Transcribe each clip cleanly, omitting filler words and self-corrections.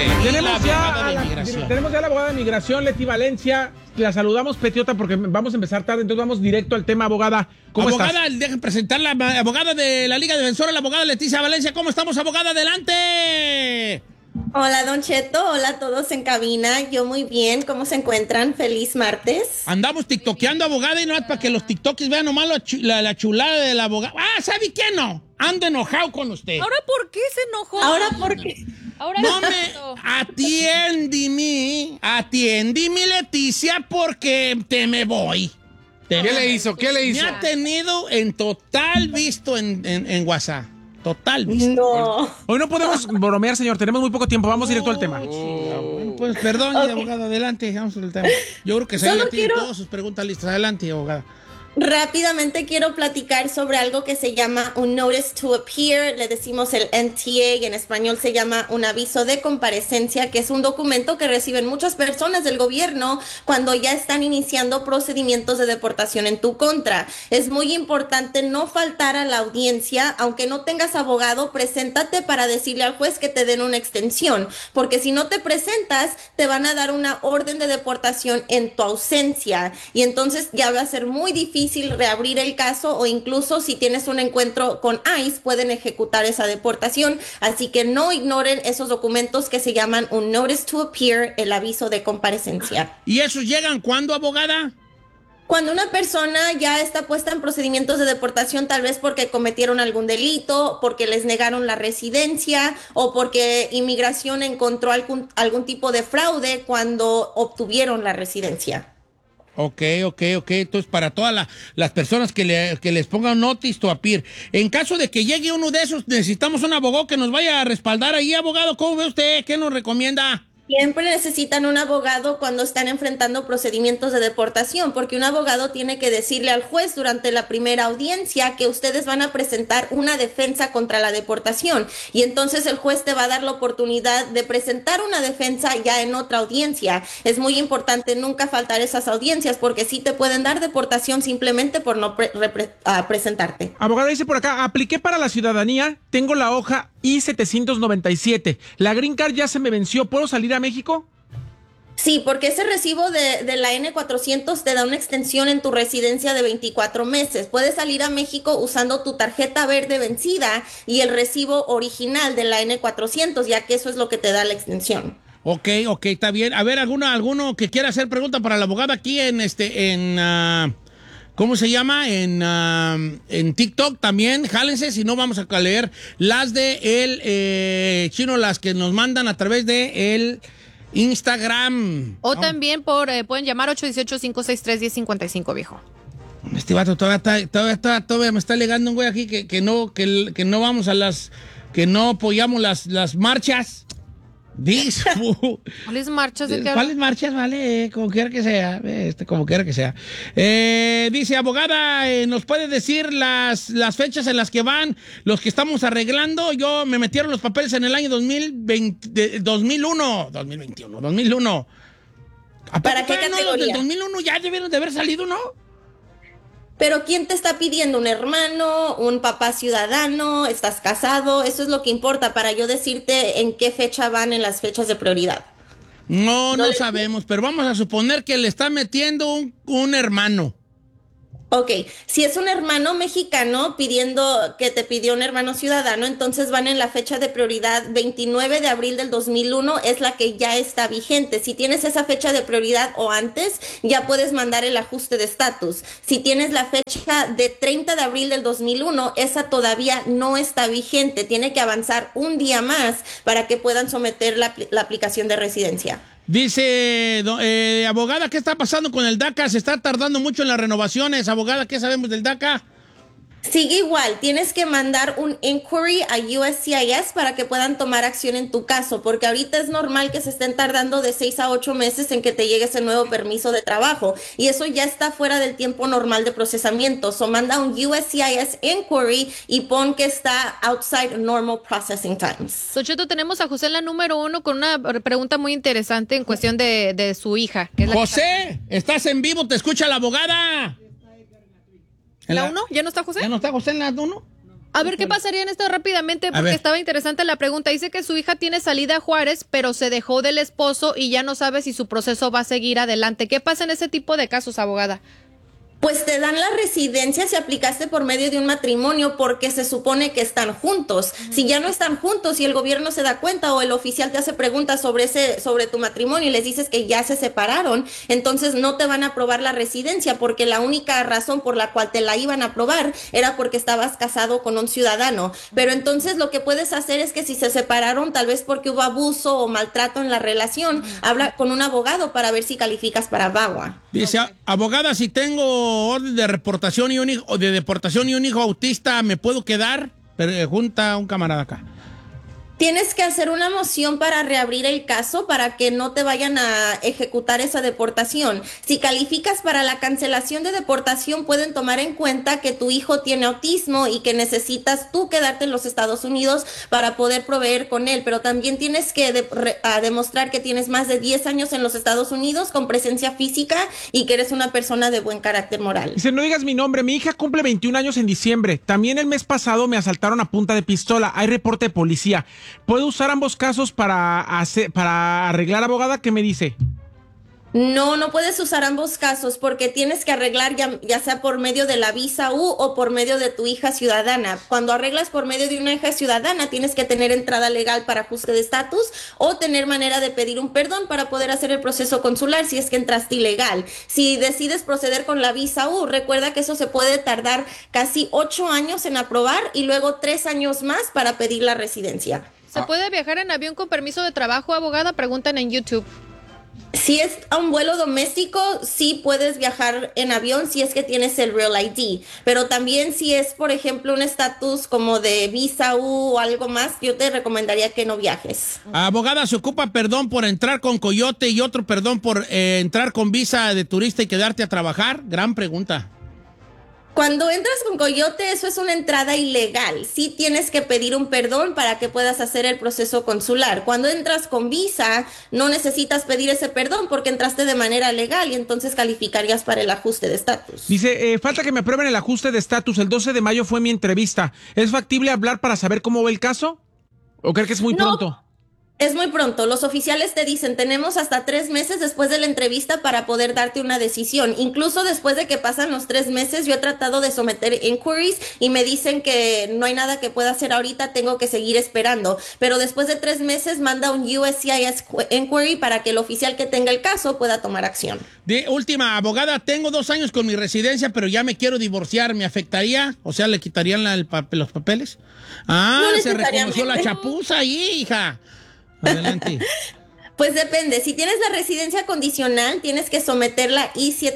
Tenemos ya a la abogada de migración, Leti Valencia. La saludamos, Petiota, porque vamos a empezar tarde, entonces vamos directo al tema, abogada. ¿Cómo estás? Abogada, dejen presentar la abogada de la Liga Defensora, la abogada Leticia Valencia. ¿Cómo estamos, abogada? ¡Adelante! Hola, Don Cheto. Hola a todos en cabina. Yo muy bien. ¿Cómo se encuentran? Feliz martes. Andamos tiktokeando, abogada, y no es para que los tiktokers vean nomás la chulada de la abogada. Ah, ¿sabe qué no? Ando enojado con usted. ¿Ahora por qué se enojó? ¿Ahora por qué? Ahora no me atiéndeme, Leticia, porque te me voy. ¿Qué le hizo? Me ha tenido en total visto en WhatsApp. Total visto. No. Hoy no podemos bromear, señor. Tenemos muy poco tiempo. Vamos directo al tema. Bueno, pues perdón, abogada, adelante. Vamos al tema. Yo creo que se ya tiene todas sus preguntas listas. Adelante, abogada. Rápidamente quiero platicar sobre algo que se llama un Notice to Appear, le decimos el NTA y en español se llama un aviso de comparecencia, que es un documento que reciben muchas personas del gobierno cuando ya están iniciando procedimientos de deportación en tu contra. Es muy importante no faltar a la audiencia, aunque no tengas abogado, preséntate para decirle al juez que te den una extensión, porque si no te presentas, te van a dar una orden de deportación en tu ausencia y entonces ya va a ser muy difícil reabrir el caso o incluso si tienes un encuentro con ICE pueden ejecutar esa deportación, así que no ignoren esos documentos que se llaman un Notice to Appear, el aviso de comparecencia. ¿Y esos llegan cuándo, abogada? Cuando una persona ya está puesta en procedimientos de deportación, tal vez porque cometieron algún delito, porque les negaron la residencia o porque inmigración encontró algún tipo de fraude cuando obtuvieron la residencia. Ok. Entonces, para todas las personas que les pongan notice to appear. En caso de que llegue uno de esos, necesitamos un abogado que nos vaya a respaldar ahí, abogado. ¿Cómo ve usted? ¿Qué nos recomienda? Siempre necesitan un abogado cuando están enfrentando procedimientos de deportación, porque un abogado tiene que decirle al juez durante la primera audiencia que ustedes van a presentar una defensa contra la deportación y entonces el juez te va a dar la oportunidad de presentar una defensa ya en otra audiencia. Es muy importante nunca faltar esas audiencias porque sí te pueden dar deportación simplemente por no presentarte. Abogada, dice por acá, apliqué para la ciudadanía, tengo la hoja I-797, la Green Card ya se me venció, ¿puedo salir a México? Sí, porque ese recibo de la N400 te da una extensión en tu residencia de 24 meses. Puedes salir a México usando tu tarjeta verde vencida y el recibo original de la N400, ya que eso es lo que te da la extensión. Ok, está bien. A ver, alguno que quiera hacer pregunta para la abogada aquí ¿cómo se llama? En TikTok también, jálense, si no vamos a leer las de el chino, las que nos mandan a través de el Instagram. O también pueden llamar 818-563-1055, viejo. Este vato todavía me está alegando un güey aquí que no vamos a que no apoyamos las marchas. ¿Cuáles marchas? ¿Cuáles marchas? Vale, como quiera que sea. Como quiera que sea. Dice, abogada, ¿nos puede decir las fechas en las que van los que estamos arreglando? Yo me metieron los papeles en el año 2001. ¿Para qué categoría? Los del 2001 ya debieron de haber salido, ¿no? Pero ¿quién te está pidiendo? ¿Un hermano? ¿Un papá ciudadano? ¿Estás casado? Eso es lo que importa para yo decirte en qué fecha van en las fechas de prioridad. No sabemos, pero vamos a suponer que le está metiendo un hermano. Ok, si es un hermano mexicano que te pidió un hermano ciudadano, entonces van en la fecha de prioridad 29 de abril del 2001, es la que ya está vigente. Si tienes esa fecha de prioridad o antes, ya puedes mandar el ajuste de estatus. Si tienes la fecha de 30 de abril del 2001, esa todavía no está vigente. Tiene que avanzar un día más para que puedan someter la aplicación de residencia. Dice, abogada, ¿qué está pasando con el DACA? Se está tardando mucho en las renovaciones. Abogada, ¿qué sabemos del DACA? Sigue igual, tienes que mandar un inquiry a USCIS para que puedan tomar acción en tu caso, porque ahorita es normal que se estén tardando de 6 a 8 meses en que te llegue ese nuevo permiso de trabajo, y eso ya está fuera del tiempo normal de procesamiento. So manda un USCIS inquiry y pon que está outside normal processing times. Socheto, tenemos a José en la número 1 con una pregunta muy interesante en cuestión de su hija. Que es José, estás en vivo, te escucha la abogada. ¿La 1? ¿Ya no está José? ¿Ya no está José en la 1? A ver, ¿qué pasaría en esto rápidamente? A Porque ver. estaba interesante la pregunta. Dice que su hija tiene salida a Juárez, pero se dejó del esposo y ya no sabe si su proceso va a seguir adelante. ¿Qué pasa en ese tipo de casos, abogada? Pues te dan la residencia si aplicaste por medio de un matrimonio porque se supone que están juntos. Si ya no están juntos y el gobierno se da cuenta o el oficial te hace preguntas sobre tu matrimonio y les dices que ya se separaron, entonces no te van a aprobar la residencia porque la única razón por la cual te la iban a aprobar era porque estabas casado con un ciudadano. Pero entonces lo que puedes hacer es que si se separaron, tal vez porque hubo abuso o maltrato en la relación, habla con un abogado para ver si calificas para VAWA. Dice, abogada, si tengo orden de deportación y un hijo autista, ¿me puedo quedar? Pregunta un camarada acá. Tienes que hacer una moción para reabrir el caso para que no te vayan a ejecutar esa deportación. Si calificas para la cancelación de deportación, pueden tomar en cuenta que tu hijo tiene autismo y que necesitas tú quedarte en los Estados Unidos para poder proveer con él, pero también tienes que demostrar que tienes más de 10 años en los Estados Unidos con presencia física y que eres una persona de buen carácter moral. Dice, no digas mi nombre, mi hija cumple 21 años en diciembre. También el mes pasado me asaltaron a punta de pistola. Hay reporte de policía. ¿Puedo usar ambos casos para arreglar, abogada? ¿Qué me dice? No, no puedes usar ambos casos porque tienes que arreglar ya sea por medio de la visa U o por medio de tu hija ciudadana. Cuando arreglas por medio de una hija ciudadana, tienes que tener entrada legal para ajuste de estatus o tener manera de pedir un perdón para poder hacer el proceso consular si es que entraste ilegal. Si decides proceder con la visa U, recuerda que eso se puede tardar casi 8 años en aprobar y luego 3 años más para pedir la residencia. ¿Se puede viajar en avión con permiso de trabajo, abogada? Preguntan en YouTube. Si es a un vuelo doméstico, sí puedes viajar en avión si es que tienes el Real ID, pero también si es, por ejemplo, un estatus como de visa U o algo más, yo te recomendaría que no viajes. Abogada, ¿se ocupa perdón por entrar con coyote y otro perdón por entrar con visa de turista y quedarte a trabajar? Gran pregunta. Cuando entras con coyote, eso es una entrada ilegal. Sí tienes que pedir un perdón para que puedas hacer el proceso consular. Cuando entras con visa, no necesitas pedir ese perdón porque entraste de manera legal y entonces calificarías para el ajuste de estatus. Dice, falta que me aprueben el ajuste de estatus. El 12 de mayo fue mi entrevista. ¿Es factible hablar para saber cómo va el caso? ¿O cree que es muy pronto? Es muy pronto. Los oficiales te dicen, tenemos hasta 3 meses después de la entrevista para poder darte una decisión. Incluso después de que pasan los 3 meses, yo he tratado de someter inquiries y me dicen que no hay nada que pueda hacer ahorita, tengo que seguir esperando. Pero después de 3 meses manda un USCIS inquiry para que el oficial que tenga el caso pueda tomar acción. Última, abogada, tengo 2 años con mi residencia, pero ya me quiero divorciar. ¿Me afectaría? O sea, ¿le quitarían los papeles? Ah, No se reconoció la chapuza ahí, hija. Adelante. Pues depende, si tienes la residencia condicional, tienes que someter la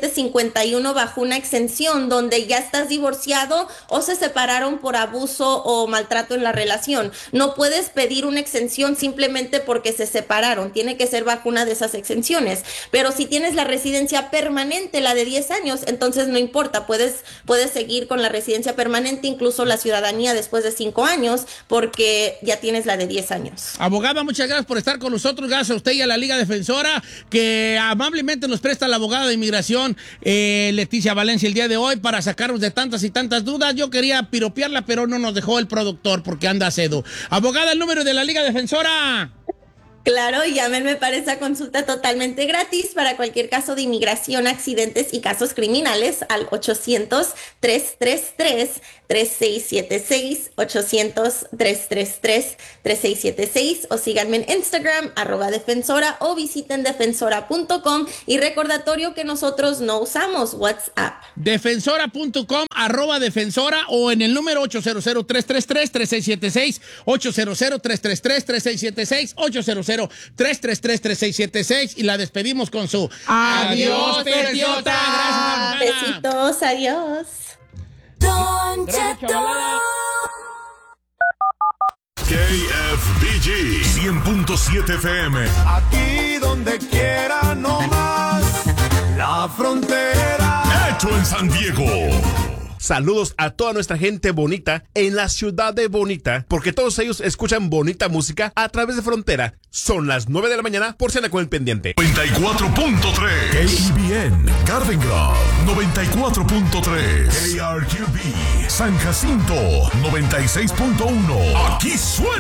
I-751 bajo una exención donde ya estás divorciado o se separaron por abuso o maltrato en la relación. No puedes pedir una exención simplemente porque se separaron, tiene que ser bajo una de esas exenciones. Pero si tienes la residencia permanente, la de 10 años, entonces no importa, puedes seguir con la residencia permanente, incluso la ciudadanía después de 5 años, porque ya tienes la de 10 años. Abogada, muchas gracias por estar con nosotros, gracias a usted y a la Liga Defensora, que amablemente nos presta la abogada de inmigración, Leticia Valencia, el día de hoy, para sacarnos de tantas y tantas dudas. Yo quería piropearla, pero no nos dejó el productor porque anda cedo. Abogada, el número de la Liga Defensora. Claro, llámenme para esa consulta totalmente gratis para cualquier caso de inmigración, accidentes y casos criminales al 800-333-3676, 800-333-3676 o síganme en Instagram, @defensora o visiten defensora.com y recordatorio que nosotros no usamos WhatsApp. Defensora.com, @defensora o en el número 800-333-3676, 800-333-3676, 800-333-3676 y la despedimos con su ¡Adiós, Petiota! Gracias, Besitos, adiós. Don Cheto. KFBG 100.7 FM. Aquí donde quiera, no más. La frontera. Hecho en San Diego. saludos a toda nuestra gente bonita en la ciudad de Bonita, porque todos ellos escuchan bonita música a través de Frontera. Son las 9 de la mañana, por si andan con el pendiente. 94.3 KBN Garden Grove, 94.3 KRQB San Jacinto, 96.1. Aquí suena